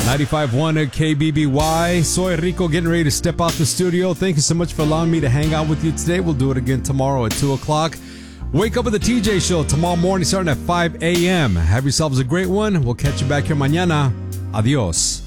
95.1 at KBBY. Soy Rico getting ready to step out the studio. Thank you so much for allowing me to hang out with you today. We'll do it again tomorrow at 2 o'clock. Wake up with the TJ Show tomorrow morning starting at 5 a.m. Have yourselves a great one. We'll catch you back here mañana. Adios.